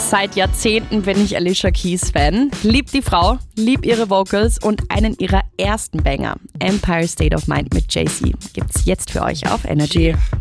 Seit Jahrzehnten bin ich Alicia Keys Fan. Lieb die Frau, lieb ihre Vocals und einen ihrer ersten Banger, Empire State of Mind mit Jay-Z, gibt's jetzt für euch auf Energy.